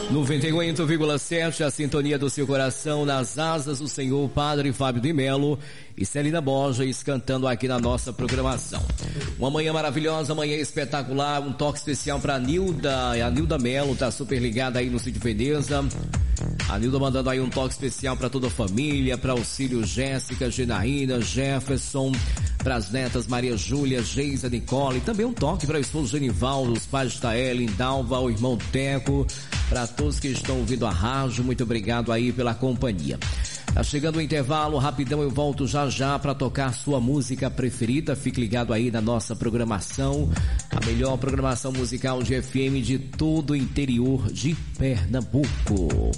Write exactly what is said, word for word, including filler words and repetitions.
noventa e oito vírgula sete, a sintonia do seu coração, nas asas do Senhor, Padre Fábio de Melo e Celina Borges cantando aqui na nossa programação. Uma manhã maravilhosa, manhã espetacular, um toque especial para a Nilda, a Nilda Melo tá super ligada aí no Sítio Veneza. A Nilda mandando aí um toque especial para toda a família, para Auxílio Jéssica, Genaína, Jefferson, para as netas Maria Júlia, Geisa, Nicole, e também um toque para o esposo Genivaldo, os pais de Taeli, Dalva, o irmão Teco, para todos que estão ouvindo a rádio, muito obrigado aí pela companhia. Tá chegando o intervalo, rapidão, eu volto já já para tocar sua música preferida. Fique ligado aí na nossa programação, a melhor programação musical de F M de todo o interior de Pernambuco.